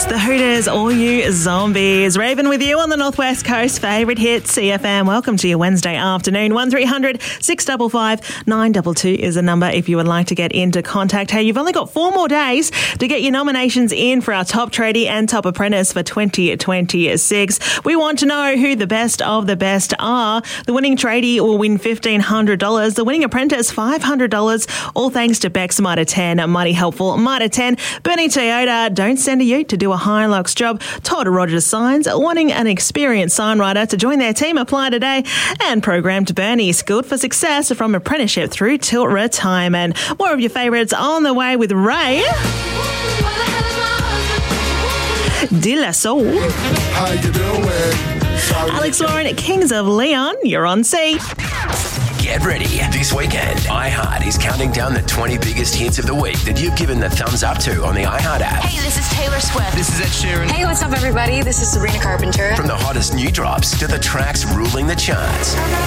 It's the Hooters, All You Zombies. Raven with you on the Northwest Coast. Favourite hit, CFM. Welcome to your Wednesday afternoon. 1300 655 922 is the number if you would like to get into contact. Hey, you've only got 4 more days to get your nominations in for our Top Tradie and Top Apprentice for 2026. We want to know who the best of the best are. The winning tradie will win $1,500. The winning apprentice, $500. All thanks to Beck's Mitre 10. Mighty helpful Mitre 10. Bernie Toyota, don't send a ute to do a Hilux job. Todd Rogers Signs, wanting an experienced signwriter to join their team. Apply today. And Programmed Bernie, skilled for success from apprenticeship through till retirement. More of your favourites on the way with Ray. De La Soul. How you doing? Alex Warren, Kings of Leon, you're on C. Get ready. This weekend, iHeart is counting down the 20 biggest hits of the week that you've given the thumbs up to on the iHeart app. Hey, this is Taylor Swift. This is Ed Sheeran. Hey, what's up, everybody? This is Sabrina Carpenter. From the hottest new drops to the tracks ruling the charts.